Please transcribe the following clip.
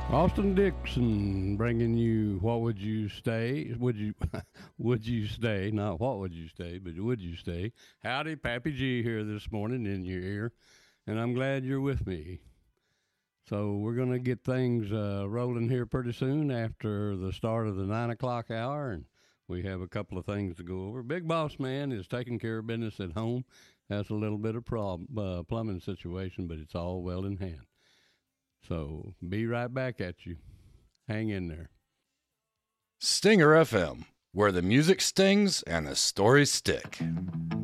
Austin Dixon bringing you what would you stay? Would you would you stay? Not what would you stay, but would you stay? Howdy, Pappy G here this morning in your ear, and I'm glad you're with me. So we're gonna get things rolling here pretty soon after the start of the 9 o'clock hour, and we have a couple of things to go over. Big Boss Man is taking care of business at home. Has a little bit of plumbing situation, but it's all well in hand. So be right back at you. Hang in there. Stinger FM, where the music stings and the stories stick.